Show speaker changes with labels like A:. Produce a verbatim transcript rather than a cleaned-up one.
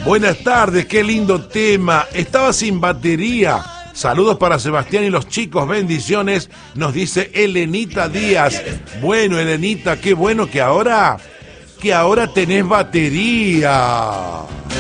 A: Buenas tardes, qué lindo tema. Estaba sin batería. Saludos para Sebastián y los chicos, bendiciones, nos dice Elenita Díaz. Bueno, Elenita, qué bueno que ahora, que ahora tenés batería.